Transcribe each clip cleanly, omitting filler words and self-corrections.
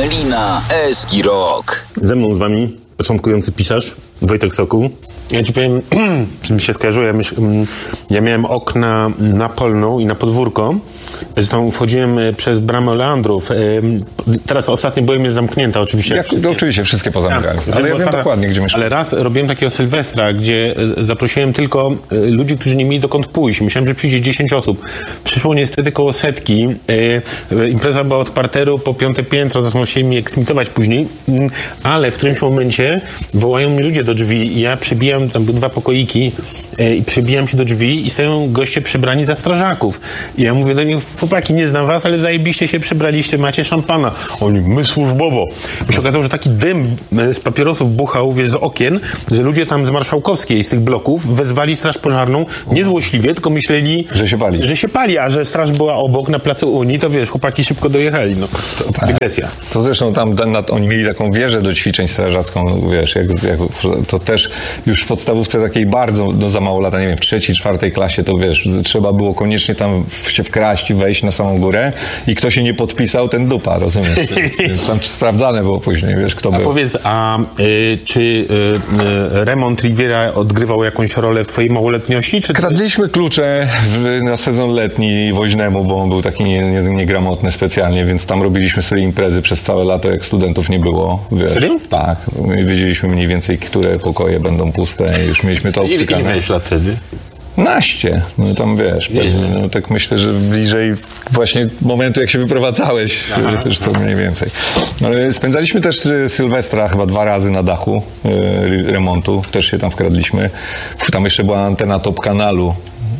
Lina Eski Rock. Ze mną z wami początkujący pisarz Wojtek Sokół. Ja ci powiem, czy mi się skojarzyło, ja miałem okna na Polną i na podwórko. Zresztą wchodziłem przez bramę Leandrów. Teraz ostatnio byłem jest zamknięta oczywiście. Oczywiście, wszystkie pozamykałem. Ale ja wiem dokładnie, gdzie mieszkam. Ale raz robiłem takiego Sylwestra, gdzie zaprosiłem tylko ludzi, którzy nie mieli dokąd pójść. Myślałem, że przyjdzie 10 osób. Przyszło niestety koło 100. Impreza była od parteru po 5. piętro, zresztą chcieli mi eksmitować później. Ale w którymś momencie wołają mi ludzie do drzwi i ja przybijam, tam były 2 pokoiki i przybijam się do drzwi i stoją goście przebrani za strażaków. I ja mówię do nich, chłopaki, nie znam was, ale zajebiście się przebraliście, macie szampana. Oni, my służbowo. Bo się okazało, że taki dym z papierosów buchał, wiesz, z okien, że ludzie tam z Marszałkowskiej, z tych bloków, wezwali straż pożarną, nie złośliwie, tylko myśleli, że się pali, a że straż była obok, na placu Unii, to wiesz, chłopaki szybko dojechali, no. Dygresja. To zresztą tam oni mieli taką wieżę do ćwiczeń strażacką, wiesz, to też już w podstawówce takiej bardzo, no za mało lata, nie wiem, w 3., 4. klasie, to wiesz, trzeba było koniecznie tam się wkraść i wejść na samą górę i kto się nie podpisał, ten dupa, rozumiesz? Więc tam sprawdzane było później, wiesz, kto był. Powiedz, czy remont Riviera odgrywał jakąś rolę w twojej małoletności? Czy Kradliśmy klucze na sezon letni woźnemu, bo on był taki niegramotny specjalnie, więc tam robiliśmy sobie imprezy przez całe lato, jak studentów nie było. Wiesz. Serio? Tak. Wiedzieliśmy mniej więcej, które pokoje będą puste i już mieliśmy to obcykane. Ile miałeś lat wtedy? 12. No tam wiesz, pewnie, no tak myślę, że bliżej właśnie momentu, jak się wyprowadzałeś, też to mniej więcej. Spędzaliśmy też Sylwestra chyba 2 razy na dachu remontu, też się tam wkradliśmy. Tam jeszcze była antena Top Kanalu.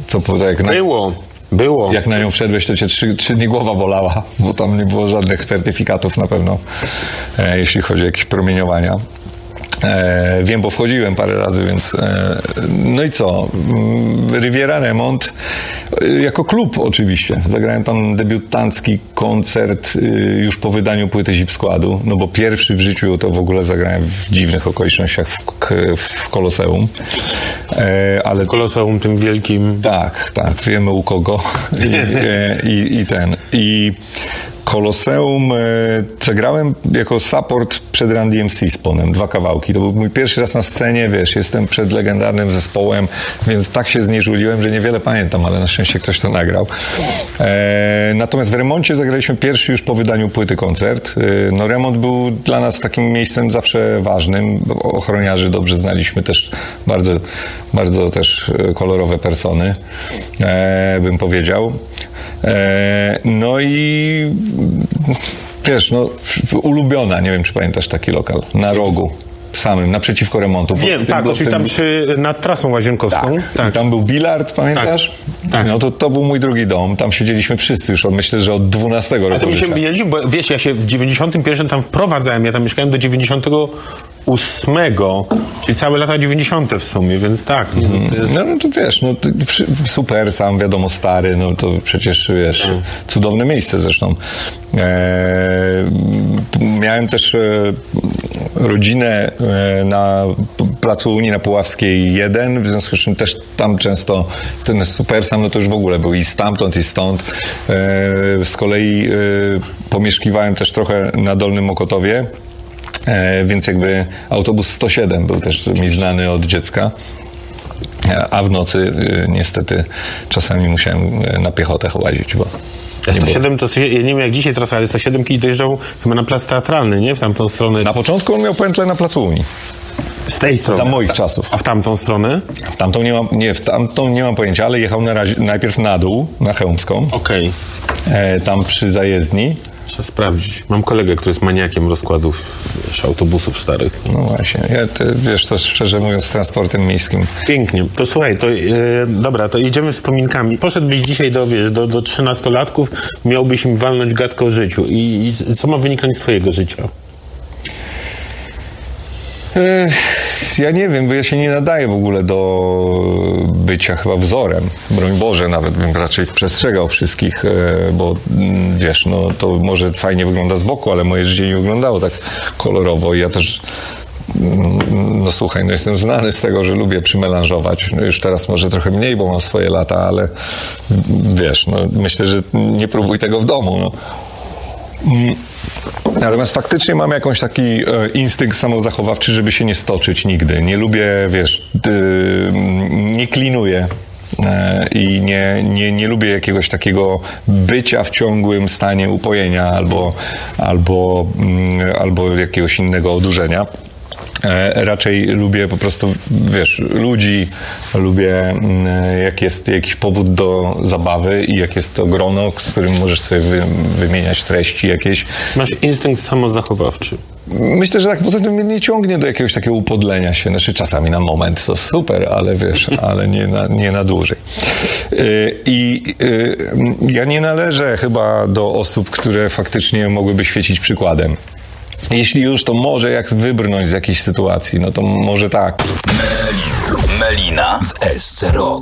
Było. Jak na nią wszedłeś, to cię 3 dni głowa bolała, bo tam nie było żadnych certyfikatów na pewno, jeśli chodzi o jakieś promieniowania. Wiem, bo wchodziłem parę razy, więc no i co? Riviera Remont jako klub oczywiście. Zagrałem tam debiutancki koncert już po wydaniu płyty Zip Składu, no bo pierwszy w życiu to w ogóle zagrałem w dziwnych okolicznościach w Koloseum. Ale Koloseum tym wielkim. Tak, wiemy u kogo. I Koloseum zagrałem jako support przed Run DMC z Ponem, 2 kawałki. To był mój pierwszy raz na scenie, wiesz, jestem przed legendarnym zespołem, więc tak się znieżuliłem, że niewiele pamiętam, ale na szczęście ktoś to nagrał. Natomiast w remoncie zagraliśmy pierwszy już po wydaniu płyty koncert. No remont był dla nas takim miejscem zawsze ważnym. Ochroniarzy dobrze znaliśmy też, bardzo, bardzo też kolorowe persony, bym powiedział. No i wiesz, no ulubiona, nie wiem czy pamiętasz taki lokal, na rogu samym, naprzeciwko remontu. Wiem, tak, czyli tam nad trasą Łazienkowską. Tak. Tam był bilard, pamiętasz? Tak. No to był mój drugi dom, tam siedzieliśmy wszyscy już, myślę, że od 12 roku. A to mi się bijaliśmy, bo wiesz, ja się w 91 tam wprowadzałem, ja tam mieszkałem do 98, czyli całe lata 90 w sumie, więc tak. No to wiesz, no super, sam wiadomo, stary, no to przecież wiesz, cudowne miejsce zresztą. Miałem też rodzinę na placu Unii na Puławskiej 1, w związku z czym też tam często ten super sam, no to już w ogóle był i stamtąd i stąd. Z kolei pomieszkiwałem też trochę na Dolnym Mokotowie, więc jakby autobus 107 był też mi znany od dziecka, a w nocy niestety czasami musiałem na piechotę łazić, bo 107 to ja nie wiem jak dzisiaj trasa, ale 107 kiedyś dojeżdżał chyba na plac Teatralny, nie? W tamtą stronę. Na początku on miał pętlę na placu Unii. Z tej strony? Za moich czasów. A w tamtą stronę? W tamtą nie mam pojęcia, ale jechał najpierw na dół, na Chełmską. Okej. Tam przy zajezdni. Trzeba sprawdzić. Mam kolegę, który jest maniakiem rozkładów autobusów starych. No właśnie. Wiesz, to szczerze mówiąc z transportem miejskim. Pięknie. To słuchaj, dobra, to jedziemy wspominkami. Poszedłbyś dzisiaj do 13-latków, miałbyś im walnąć gadkę o życiu. I co ma wyniknąć z twojego życia? Ja nie wiem, bo ja się nie nadaję w ogóle do bycia chyba wzorem. Broń Boże, nawet bym raczej przestrzegał wszystkich, bo wiesz, no to może fajnie wygląda z boku, ale moje życie nie wyglądało tak kolorowo i ja też no słuchaj, no jestem znany z tego, że lubię przymelanżować. No już teraz może trochę mniej, bo mam swoje lata, ale wiesz, no myślę, że nie próbuj tego w domu, no. Natomiast faktycznie mam jakiś taki instynkt samozachowawczy, żeby się nie stoczyć nigdy. Nie lubię, wiesz, nie klinuję. I nie lubię jakiegoś takiego bycia w ciągłym stanie upojenia albo jakiegoś innego odurzenia. Raczej lubię po prostu, wiesz, ludzi, lubię jak jest jakiś powód do zabawy i jak jest to grono, z którym możesz sobie wymieniać treści jakieś. Masz instynkt samozachowawczy. Myślę, że tak poza tym mnie nie ciągnie do jakiegoś takiego upodlenia się. Znaczy czasami na moment to super, ale wiesz, ale nie na dłużej. Ja nie należę chyba do osób, które faktycznie mogłyby świecić przykładem. Jeśli już, to może jak wybrnąć z jakiejś sytuacji, no to może tak. Melina w SC Rock.